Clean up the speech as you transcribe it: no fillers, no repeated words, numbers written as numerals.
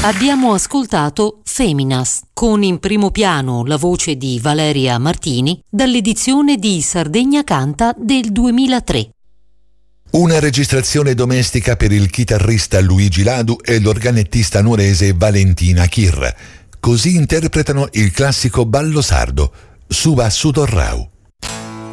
Abbiamo ascoltato Feminas, con in primo piano la voce di Valeria Martini, dall'edizione di Sardegna Canta del 2003. Una registrazione domestica per il chitarrista Luigi Ladu e l'organettista nuorese Valentina Chir. Così interpretano il classico ballo sardo, Suba Sudorrau.